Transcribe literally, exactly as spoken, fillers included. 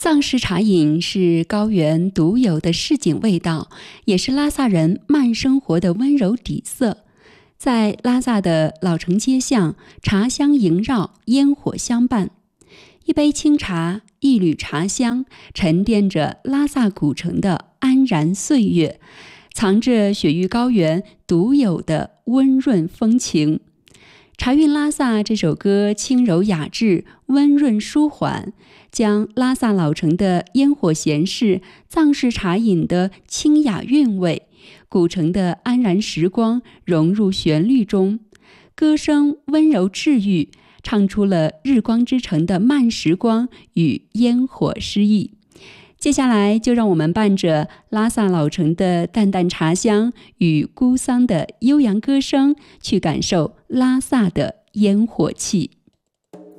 藏式茶饮是高原独有的市井味道，也是拉萨人慢生活的温柔底色。在拉萨的老城街巷，茶香萦绕，烟火相伴。一杯清茶，一缕茶香，沉淀着拉萨古城的安然岁月，藏着雪域高原独有的温润风情。茶韵拉萨这首歌轻柔雅致，温润舒缓，将拉萨老城的烟火闲适、藏式茶饮的清雅韵味、古城的安然时光融入旋律中，歌声温柔治愈，唱出了日光之城的慢时光与烟火诗意。接下来就让我们伴着拉萨老城的淡淡茶香与姑桑的悠扬歌声，去感受拉萨的烟火气。